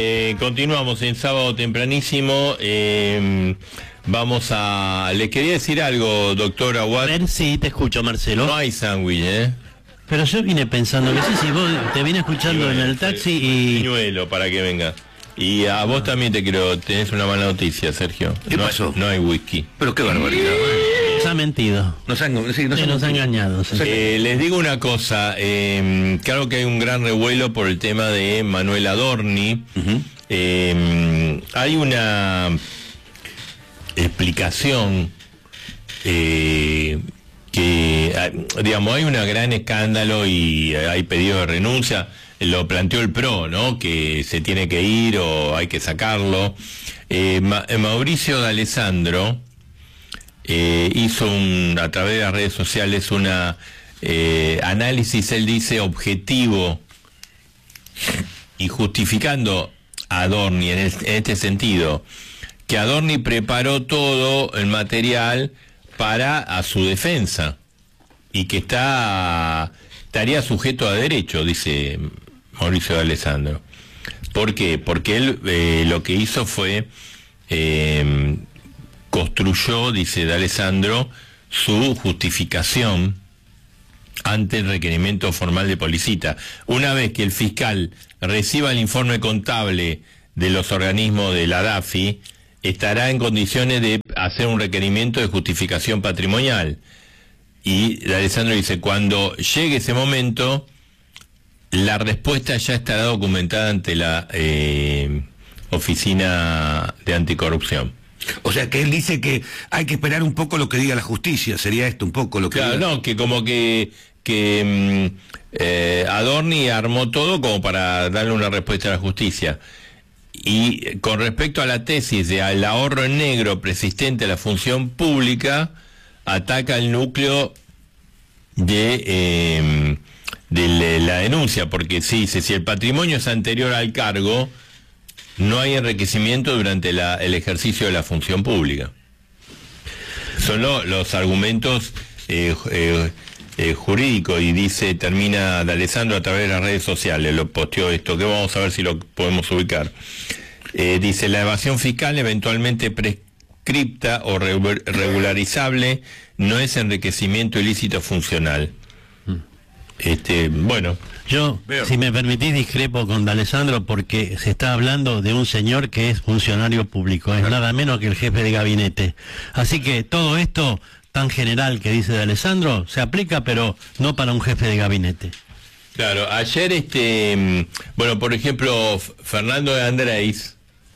Continuamos en sábado tempranísimo. Les quería decir algo, doctor Aguad. A ver, sí, te escucho, Marcelo. No hay sándwich, Pero yo vine pensando que sí, vos te vine escuchando en el taxi y... Pañuelo para que venga. Y a vos también te quiero, tenés una mala noticia, Sergio. ¿Qué pasó? No hay whisky. Pero qué barbaridad. Nos ha mentido. Nos ha engañado. Sí. Les digo una cosa, claro que hay un gran revuelo por el tema de Manuel Adorni. Hay una explicación que, digamos, hay un gran escándalo y hay pedido de renuncia. Lo planteó el PRO, ¿no? Que se tiene que ir o hay que sacarlo. Mauricio D'Alessandro hizo a través de las redes sociales una análisis, él dice, objetivo y justificando a Adorni en este sentido, que Adorni preparó todo el material a su defensa y que estaría sujeto a derecho, dice Mauricio D'Alessandro. ¿Por qué? Porque él lo que hizo fue construyó, dice D'Alessandro, su justificación ante el requerimiento formal de Policita. Una vez que el fiscal reciba el informe contable de los organismos de la DAFI, estará en condiciones de hacer un requerimiento de justificación patrimonial. Y D'Alessandro dice, cuando llegue ese momento, la respuesta ya estará documentada ante la Oficina de Anticorrupción. O sea, que él dice que hay que esperar un poco lo que diga la justicia, sería esto un poco lo que... Claro, no, que como que Adorni armó todo como para darle una respuesta a la justicia. Y con respecto a la tesis de al ahorro en negro persistente a la función pública, ataca el núcleo de la denuncia, porque sí, si el patrimonio es anterior al cargo, no hay enriquecimiento durante el ejercicio de la función pública. Son los argumentos jurídicos, y termina D'Alessandro a través de las redes sociales, lo posteó esto, que vamos a ver si lo podemos ubicar. Dice, la evasión fiscal eventualmente prescripta o regularizable no es enriquecimiento ilícito funcional. Bueno, yo, si me permitís, discrepo con D'Alessandro porque se está hablando de un señor que es funcionario público, es nada menos que el jefe de gabinete. Así que todo esto tan general que dice D'Alessandro se aplica, pero no para un jefe de gabinete. Claro, ayer, bueno, por ejemplo, Fernando de Andrés,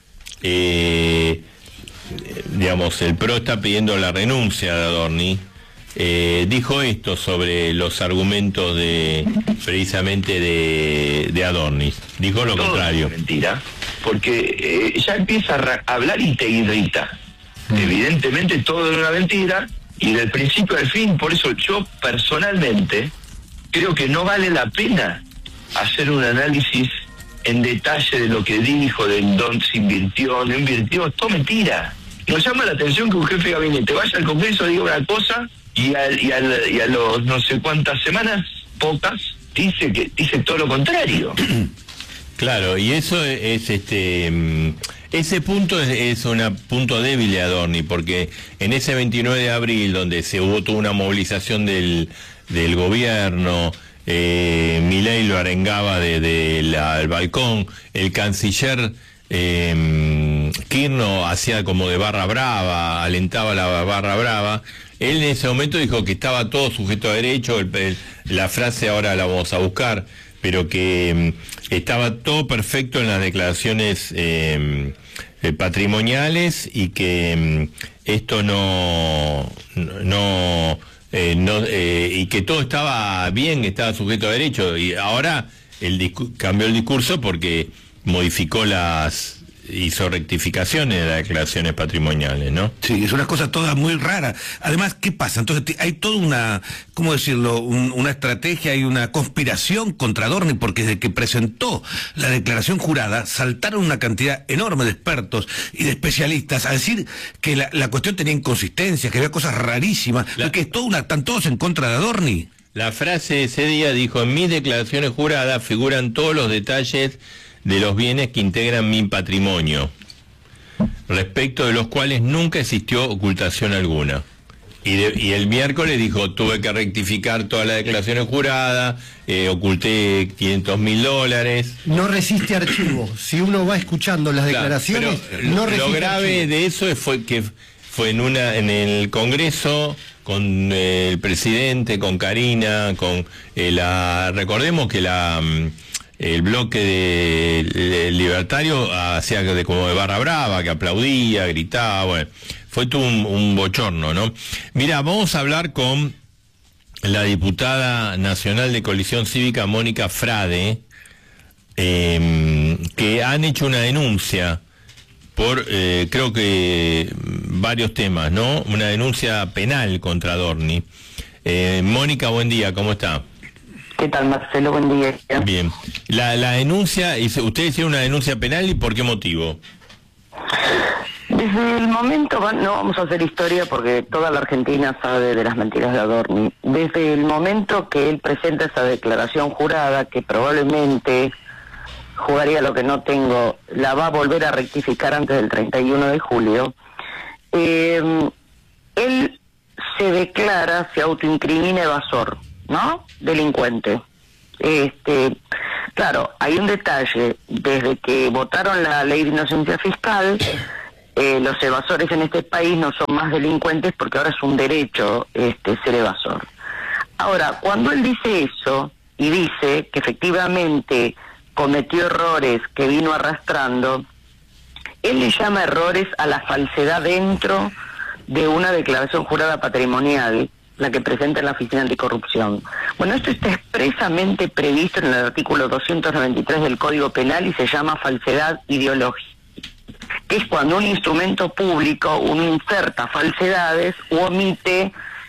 digamos, el PRO está pidiendo la renuncia de Adorni. Dijo esto sobre los argumentos precisamente de Adorni. Dijo lo contrario. Mentira, porque ya empieza a hablar y te irrita. Evidentemente todo es una mentira y del principio al fin. Por eso yo personalmente creo que no vale la pena hacer un análisis en detalle de lo que dijo, de dónde se invirtió, no invirtió, todo mentira. Nos llama la atención que un jefe de gabinete vaya al Congreso, diga una cosa y a los no sé cuántas semanas, pocas, dice todo lo contrario. Claro, y eso es ese punto es un punto débil de Adorni, porque en ese 29 de abril, donde hubo toda una movilización del gobierno, Milei lo arengaba al balcón, el canciller Kirchner hacía como de barra brava, alentaba la barra brava. Él en ese momento dijo que estaba todo sujeto a derecho, la frase ahora la vamos a buscar, pero que estaba todo perfecto en las declaraciones patrimoniales y que esto y que todo estaba bien, estaba sujeto a derecho, y ahora cambió el discurso porque hizo rectificaciones de las declaraciones patrimoniales, ¿no? Sí, es una cosa toda muy rara. Además, ¿qué pasa? Entonces hay toda una, ¿cómo decirlo? Una estrategia, hay una conspiración contra Adorni, porque desde que presentó la declaración jurada, saltaron una cantidad enorme de expertos y de especialistas a decir que la cuestión tenía inconsistencias, que había cosas rarísimas, que están todos en contra de Adorni. La frase de ese día dijo: en mis declaraciones juradas figuran todos los detalles de los bienes que integran mi patrimonio, respecto de los cuales nunca existió ocultación alguna. Y el miércoles dijo, tuve que rectificar todas las declaraciones juradas, oculté $500.000. No resiste archivo. Si uno va escuchando las declaraciones, pero no resiste lo grave archivo. de eso fue que fue en el Congreso, con el presidente, con Karina, con recordemos que el bloque de libertario hacía como de barra brava, que aplaudía, gritaba, bueno, fue todo un bochorno, ¿no? Mira, vamos a hablar con la diputada nacional de Coalición Cívica, Mónica Frade, que han hecho una denuncia por, creo que varios temas, ¿no? Una denuncia penal contra Adorni. Mónica, buen día, ¿cómo está? ¿Qué tal, Marcelo? Buen día. Bien. La denuncia, ustedes hicieron una denuncia penal, ¿y por qué motivo? Desde el momento, no vamos a hacer historia porque toda la Argentina sabe de las mentiras de Adorni. Desde el momento que él presenta esa declaración jurada, que probablemente, jugaría lo que no tengo, la va a volver a rectificar antes del 31 de julio, él se declara, se autoincrimina evasor, ¿no? Delincuente. Claro, hay un detalle, desde que votaron la ley de inocencia fiscal, los evasores en este país no son más delincuentes porque ahora es un derecho ser evasor. Ahora, cuando él dice eso, y dice que efectivamente cometió errores que vino arrastrando, él le llama errores a la falsedad dentro de una declaración jurada patrimonial, la que presenta en la Oficina Anticorrupción. Bueno, esto está expresamente previsto en el artículo 293 del Código Penal y se llama falsedad ideológica, que es cuando un instrumento público, uno inserta falsedades u omite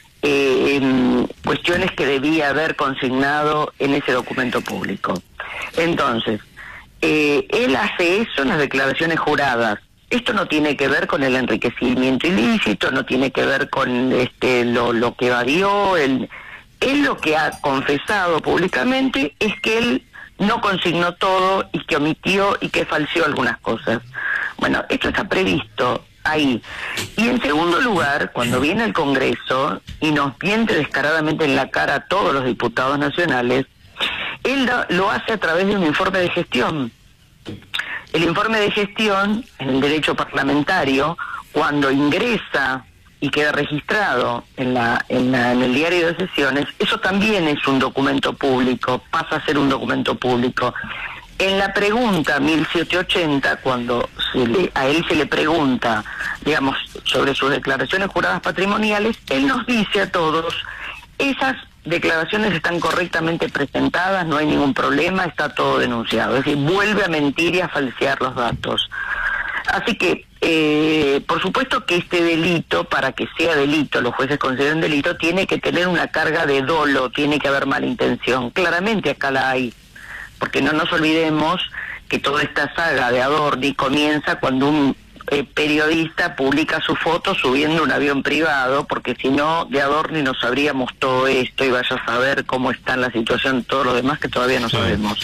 cuestiones que debía haber consignado en ese documento público. Entonces, él hace eso en las declaraciones juradas. Esto no tiene que ver con el enriquecimiento ilícito, no tiene que ver con lo que evadió. Él lo que ha confesado públicamente es que él no consignó todo y que omitió y que falseó algunas cosas. Bueno, esto está previsto ahí. Y en segundo lugar, cuando viene el Congreso y nos miente descaradamente en la cara a todos los diputados nacionales, él lo hace a través de un informe de gestión. El informe de gestión, en el derecho parlamentario, cuando ingresa y queda registrado en el diario de sesiones, eso también es un documento público, pasa a ser un documento público. En la pregunta 1780, cuando a él se le pregunta, digamos, sobre sus declaraciones juradas patrimoniales, él nos dice a todos, esas declaraciones están correctamente presentadas, no hay ningún problema, está todo denunciado. Es decir, vuelve a mentir y a falsear los datos. Así que, por supuesto que este delito, para que sea delito, los jueces consideran delito, tiene que tener una carga de dolo, tiene que haber mala intención. Claramente acá la hay, porque no nos olvidemos que toda esta saga de Adorni comienza cuando un periodista publica su foto subiendo un avión privado, porque si no, de Adorni no sabríamos todo esto y vaya a saber cómo está la situación, todo lo demás que todavía no sabemos.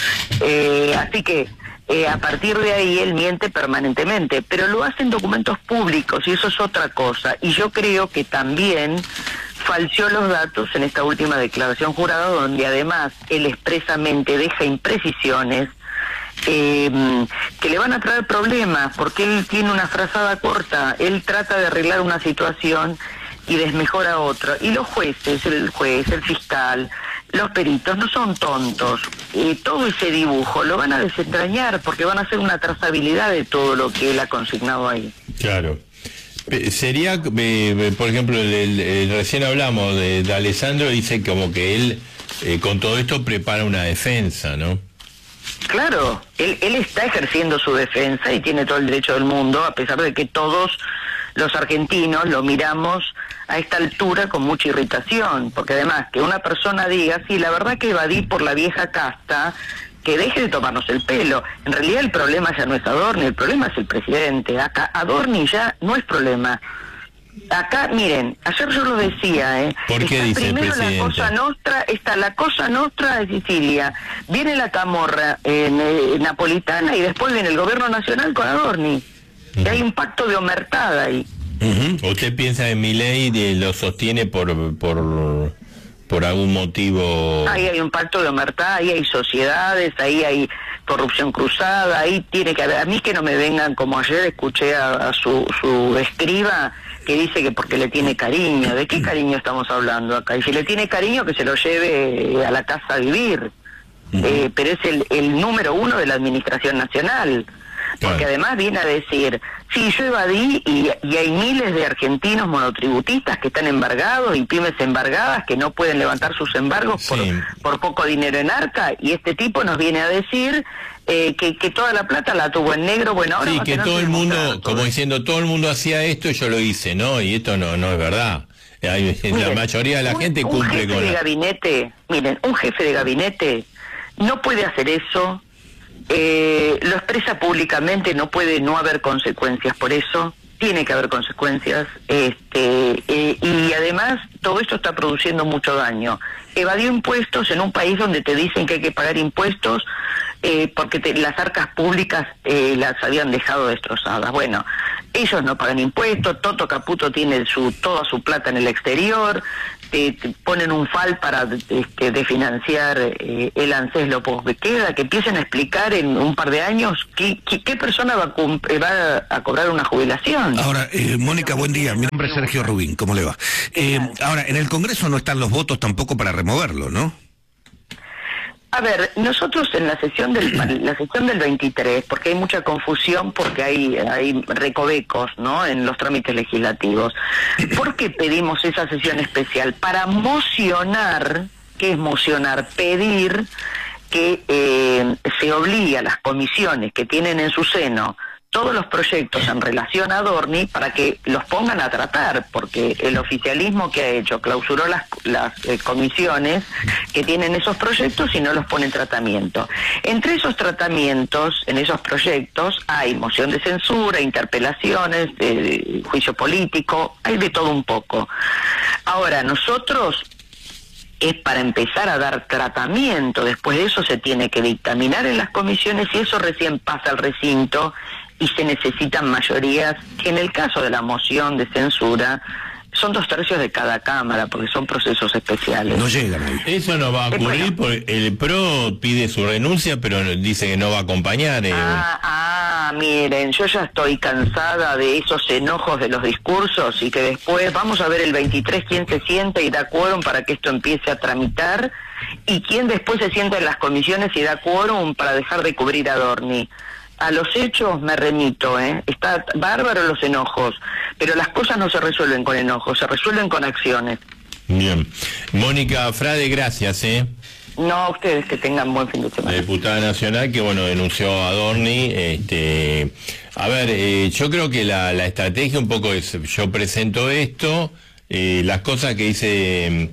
Así que a partir de ahí él miente permanentemente, pero lo hace en documentos públicos y eso es otra cosa. Y yo creo que también falseó los datos en esta última declaración jurada, donde además él expresamente deja imprecisiones que le van a traer problemas, porque él tiene una frazada corta, él trata de arreglar una situación y desmejora otra. Y los jueces, el juez, el fiscal, los peritos no son tontos. Todo ese dibujo lo van a desentrañar porque van a hacer una trazabilidad de todo lo que él ha consignado ahí. Claro. Sería, por ejemplo, recién hablamos de Alessandro, dice como que él con todo esto prepara una defensa, ¿no? Claro, él está ejerciendo su defensa y tiene todo el derecho del mundo, a pesar de que todos los argentinos lo miramos a esta altura con mucha irritación, porque además que una persona diga, sí, la verdad que evadí por la vieja casta, que deje de tomarnos el pelo. En realidad el problema ya no es Adorni, el problema es el presidente. Acá Adorni ya no es problema. Acá, miren, ayer yo lo decía, ¿Por qué dice el primero presidente? la Cosa Nostra, está la Cosa Nostra de Sicilia, viene la Camorra napolitana y después viene el gobierno nacional con Adorni. Y hay un pacto de omertad ahí. ¿Usted piensa en Milei y lo sostiene por algún motivo? Ahí hay un pacto de omertad, ahí hay sociedades, ahí hay corrupción cruzada, ahí tiene que haber. A mí que no me vengan, como ayer escuché a su escriba que dice que porque le tiene cariño. ¿De qué cariño estamos hablando acá? Y si le tiene cariño, que se lo lleve a la casa a vivir. Pero es el número uno de la administración nacional. Porque Claro. además viene a decir, sí, yo evadí y hay miles de argentinos monotributistas que están embargados y pymes embargadas que no pueden levantar sus embargos Sí. por poco dinero en arca, y este tipo nos viene a decir que toda la plata la tuvo en negro. Bueno, ahora Sí, va a que tener todo que el mundo, demostrar como todo. diciendo, todo el mundo hacía esto y yo lo hice, ¿no? Y esto no es verdad. La Miren, mayoría de la gente un cumple jefe con de la... gabinete, miren, un jefe de gabinete no puede hacer eso, lo expresa públicamente, no puede no haber consecuencias por eso, tiene que haber consecuencias, y además todo esto está produciendo mucho daño. Evadió impuestos en un país donde te dicen que hay que pagar impuestos porque las arcas públicas las habían dejado destrozadas. Bueno, ellos no pagan impuestos, Toto Caputo tiene toda su plata en el exterior, te ponen un FAL para de financiar el ANSES lo poco que queda, que empiecen a explicar en un par de años qué persona va a cobrar una jubilación. Ahora, Mónica, buen día. Mi nombre es Sergio Rubín. ¿Cómo le va? Ahora, en el Congreso no están los votos tampoco para removerlo, ¿no? A ver, nosotros en la sesión del 23, porque hay mucha confusión, porque hay recovecos, ¿no?, en los trámites legislativos. ¿Por qué pedimos esa sesión especial? Para mocionar, ¿qué es mocionar? Pedir que se obligue a las comisiones que tienen en su seno todos los proyectos en relación a Adorni para que los pongan a tratar, porque el oficialismo que ha hecho clausuró las comisiones que tienen esos proyectos y no los pone en tratamiento. Entre esos tratamientos, en esos proyectos, hay moción de censura, interpelaciones, juicio político, hay de todo un poco. Ahora, nosotros es para empezar a dar tratamiento, después de eso se tiene que dictaminar en las comisiones y eso recién pasa al recinto y se necesitan mayorías, que en el caso de la moción de censura son 2/3 de cada cámara, porque son procesos especiales. No llegan ahí. Eso no va a ocurrir, porque el PRO pide su renuncia, pero dice que no va a acompañar. Miren, yo ya estoy cansada de esos enojos de los discursos y que después vamos a ver el 23 quién se siente y da quórum para que esto empiece a tramitar y quién después se sienta en las comisiones y da quórum para dejar de cubrir a Adorni. A los hechos me remito, está bárbaro los enojos, pero las cosas no se resuelven con enojos, se resuelven con acciones. Bien. Mónica Frade, gracias, No, ustedes que tengan buen fin de semana. Diputada nacional que, bueno, denunció a Adorni. A ver, yo creo que la estrategia un poco es, yo presento esto, las cosas que dice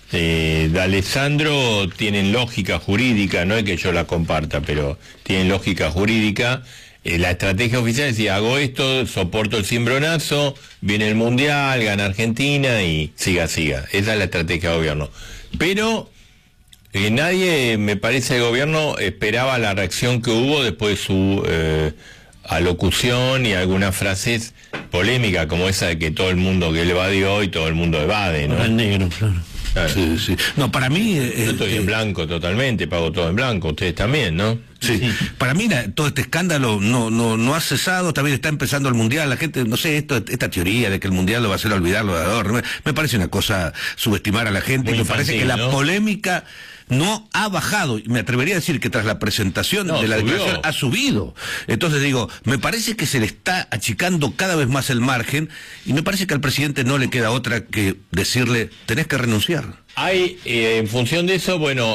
D'Alessandro tienen lógica jurídica, no es que yo la comparta, pero tienen lógica jurídica. La estrategia oficial es decir, hago esto, soporto el cimbronazo, viene el Mundial, gana Argentina y siga. Esa es la estrategia de gobierno. Pero nadie, me parece, el gobierno esperaba la reacción que hubo después de su alocución y algunas frases polémicas como esa de que todo el mundo que él evadió y todo el mundo evade, ¿no? El negro, claro. Claro. Sí, sí. No, para mí... Yo estoy en blanco totalmente, pago todo en blanco, ustedes también, ¿no? Sí. Para mí todo este escándalo no ha cesado, también está empezando el Mundial, la gente, no sé, esta teoría de que el Mundial lo va a hacer olvidar lo de Adorno, me parece una cosa subestimar a la gente, Muy me parece que infantil, la ¿no? polémica no ha bajado, me atrevería a decir que tras la presentación No, de la subió. declaración ha subido. Entonces digo, me parece que se le está achicando cada vez más el margen y me parece que al presidente no le queda otra que decirle, tenés que renunciar. Hay, en función de eso, bueno,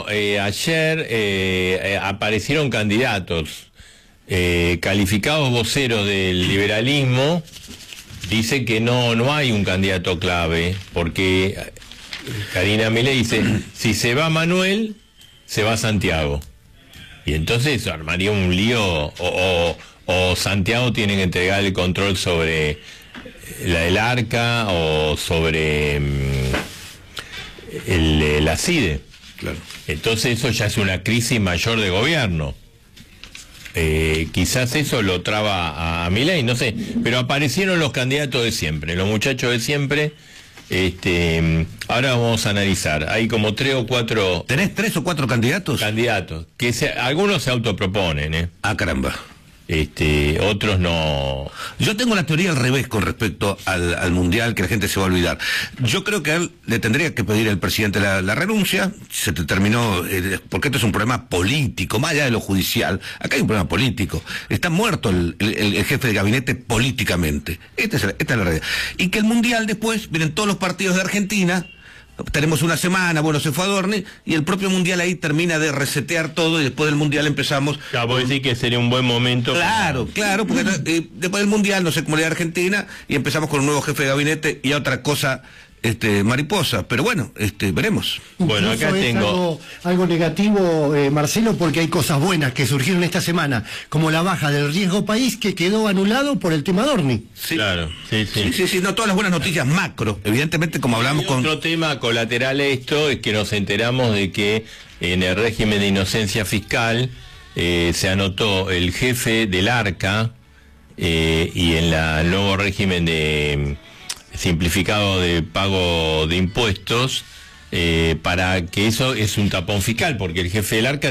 ayer aparecieron candidatos, calificados voceros del liberalismo, dice que no hay un candidato clave, porque Karina Milei dice, si se va Manuel, se va Santiago. Y entonces armaría un lío, o Santiago tiene que entregar el control sobre la del ARCA o sobre la CIDE. Claro. Entonces eso ya es una crisis mayor de gobierno. Quizás eso lo traba a Milei, no sé, pero aparecieron los candidatos de siempre, los muchachos de siempre. Ahora vamos a analizar, hay como 3 o 4... ¿Tenés 3 o 4 candidatos? Candidatos, que algunos se autoproponen, Ah, caramba. Otros no. Yo tengo la teoría al revés con respecto al Mundial, que la gente se va a olvidar. Yo creo que a él le tendría que pedir al presidente la renuncia, se te terminó, porque esto es un problema político, más allá de lo judicial, acá hay un problema político. Está muerto el jefe de gabinete políticamente. Esta es la realidad. Y que el Mundial después, vienen todos los partidos de Argentina, tenemos una semana, bueno, se fue a Dorni, y el propio Mundial ahí termina de resetear todo, y después del Mundial empezamos... Claro, vos decís que sería un buen momento... Claro, porque después del Mundial, no sé cómo le da Argentina, y empezamos con un nuevo jefe de gabinete y otra cosa... mariposa, pero bueno, veremos. Bueno, acá tengo algo negativo, Marcelo, porque hay cosas buenas que surgieron esta semana, como la baja del riesgo país que quedó anulado por el tema Dorni. Sí. Claro, sí. No, todas las buenas noticias macro, evidentemente, como hablamos con... Otro tema colateral a esto es que nos enteramos de que en el régimen de inocencia fiscal se anotó el jefe del ARCA y en el nuevo régimen de... simplificado de pago de impuestos, para que eso es un tapón fiscal, porque el jefe del ARCA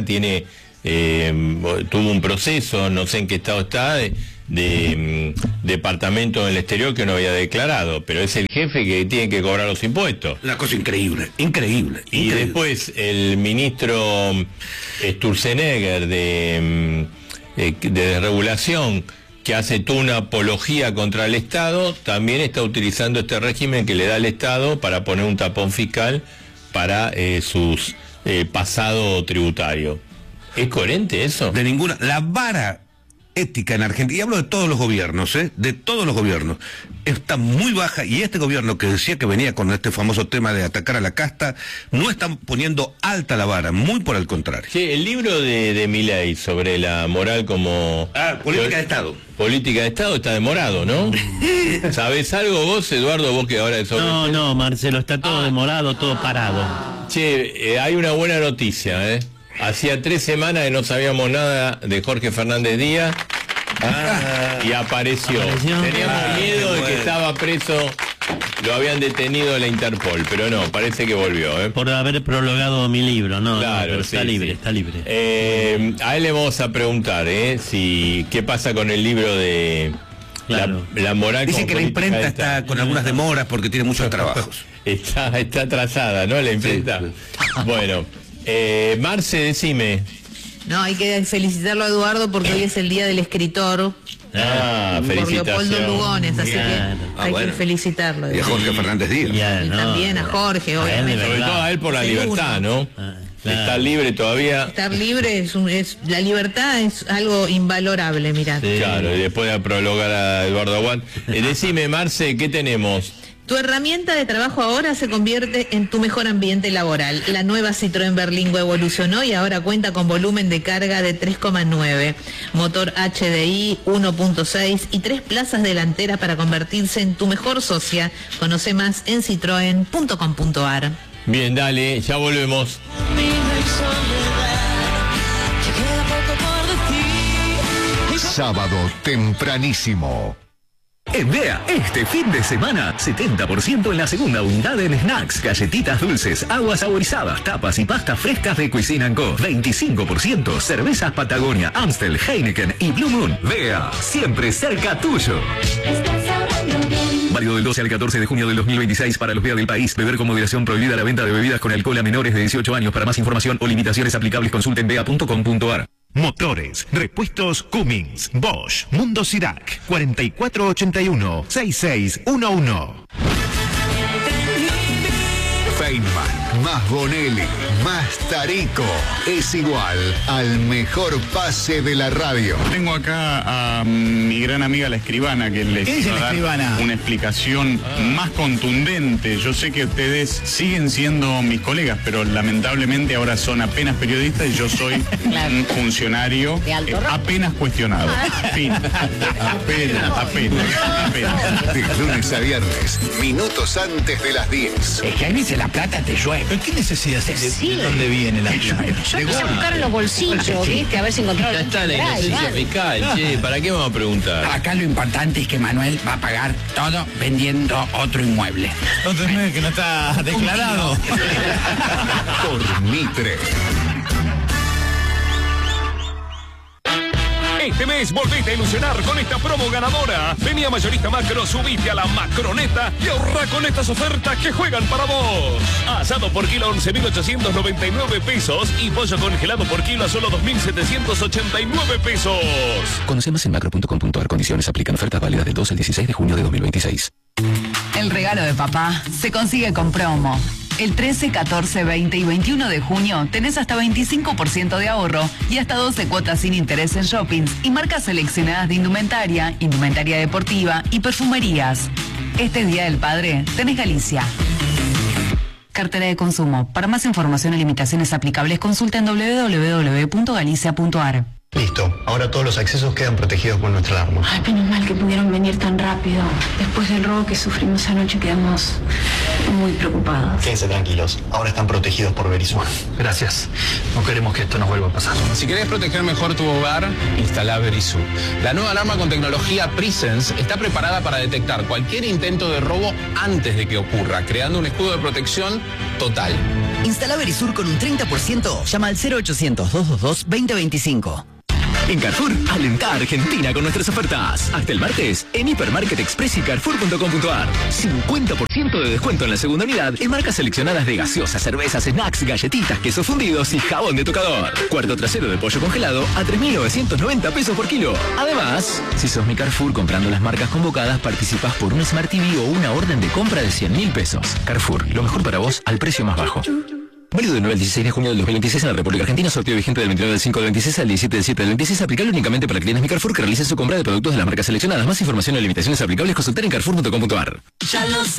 tuvo un proceso, no sé en qué estado está, de departamento en el exterior que no había declarado, pero es el jefe que tiene que cobrar los impuestos. Una cosa increíble. Y después el ministro Sturzenegger de desregulación, que hace toda una apología contra el Estado, también está utilizando este régimen que le da al Estado para poner un tapón fiscal para sus pasado tributario. ¿Es coherente eso? De ninguna. La vara ética en Argentina, y hablo de todos los gobiernos, de todos los gobiernos, está muy baja, y este gobierno que decía que venía con este famoso tema de atacar a la casta, no está poniendo alta la vara, muy por el contrario. Sí, el libro de Milei sobre la moral como... política de Estado. Política de Estado está demorado, ¿no? ¿Sabés algo vos, Eduardo, vos que ahora... No, Marcelo, está todo demorado, todo parado. Che, hay una buena noticia, Hacía 3 semanas que no sabíamos nada de Jorge Fernández Díaz y apareció. Teníamos miedo de que estaba preso, lo habían detenido en la Interpol, pero no, parece que volvió. Por haber prologado mi libro, claro, pero está libre, está libre. A él le vamos a preguntar, qué pasa con el libro de... Claro. La moral. Dice que la imprenta está con algunas demoras porque tiene muchos trabajos. Está atrasada, ¿no? La imprenta. Sí. Bueno, Marce, decime. No, hay que felicitarlo a Eduardo porque hoy es el día del escritor. Por Leopoldo Lugones, así que hay que felicitarlo. Y a Jorge Fernández Díaz. Y también a Jorge, obviamente. Sobre todo a él por la libertad, ¿no? Claro. Estar libre todavía. Estar libre la libertad es algo invalorable, mirá. Sí. Claro, y después de prologar a Eduardo Aguad. Decime, Marce, ¿qué tenemos? Tu herramienta de trabajo ahora se convierte en tu mejor ambiente laboral. La nueva Citroën Berlingo evolucionó y ahora cuenta con volumen de carga de 3,9, motor HDI 1.6 y 3 plazas delanteras para convertirse en tu mejor socia. Conoce más en citroen.com.ar. Bien, dale, ya volvemos. Sábado tempranísimo. En Bea, este fin de semana, 70% en la segunda unidad en snacks, galletitas dulces, aguas saborizadas, tapas y pastas frescas de Cuisine & Co. 25% cervezas Patagonia, Amstel, Heineken y Blue Moon. Bea, siempre cerca tuyo. Válido del 12 al 14 de junio del 2026 para los Bea del país. Beber con moderación, prohibida la venta de bebidas con alcohol a menores de 18 años. Para más información o limitaciones aplicables consulten bea.com.ar. Motores, repuestos Cummins, Bosch, Mundo Sirac, 4481-6611. Feynman, más Bonelli, más Tarico, es igual al mejor pase de la radio. Tengo acá a mi gran amiga la escribana que les va a dar una explicación más contundente. Yo sé que ustedes siguen siendo mis colegas, pero lamentablemente ahora son apenas periodistas y yo soy un funcionario apenas cuestionado. Fin. Apenas. De lunes a viernes, minutos antes de las 10. Es que a veces la plata te llueve. ¿Pero qué necesidad es? ¿De dónde viene la plata? Yo quise buscar en los bolsillos, ¿viste? A ver si encontraron. Ya está la inocencia fiscal, che, ¿para qué vamos a preguntar? Acá lo importante es que Manuel va a pagar todo vendiendo otro inmueble. Otro inmueble que no está declarado. Por Mitre. Este mes volvete a ilusionar con esta promo ganadora. Vení a Mayorista Macro, subite a la Macroneta y ahorra con estas ofertas que juegan para vos. Asado por kilo 11.899 pesos y pollo congelado por kilo a solo 2.789 pesos. Conoce más en macro.com.ar. Condiciones aplican. Ofertas válidas del 2 al 16 de junio de 2026. El regalo de papá se consigue con promo. El 13, 14, 20 y 21 de junio tenés hasta 25% de ahorro y hasta 12 cuotas sin interés en shoppings y marcas seleccionadas de indumentaria, indumentaria deportiva y perfumerías. Este Día del Padre tenés Galicia. Cartera de consumo. Para más información y limitaciones aplicables consulta en www.galicia.ar. Listo, ahora todos los accesos quedan protegidos por nuestra alarma. Ay, menos mal que pudieron venir tan rápido. Después del robo que sufrimos anoche quedamos muy preocupados. Quédense tranquilos, ahora están protegidos por Verisur. Gracias. No queremos que esto nos vuelva a pasar. Si querés proteger mejor tu hogar, instala Verisur. La nueva alarma con tecnología Presence está preparada para detectar cualquier intento de robo antes de que ocurra, creando un escudo de protección total. Instala Verisur con un 30%. Llama al 0800-222-2025. En Carrefour, alentá a Argentina con nuestras ofertas. Hasta el martes, en Hipermarket Express y Carrefour.com.ar. 50% de descuento en la segunda unidad en marcas seleccionadas de gaseosas, cervezas, snacks, galletitas, quesos fundidos y jabón de tocador. Cuarto trasero de pollo congelado a 3.990 pesos por kilo. Además, Si sos mi Carrefour, comprando las marcas convocadas, participás por un Smart TV o una orden de compra de 100.000 pesos. Carrefour, lo mejor para vos al precio más bajo. Válido del 9 al 16 de junio del 2026 en la República Argentina. Sorteo vigente del 29 del 5 del 26 al 17 del 7 del 26. Aplicable únicamente para clientes Mi Carrefour que realicen su compra de productos de las marcas seleccionadas. Más información y limitaciones aplicables consultar en carrefour.com.ar.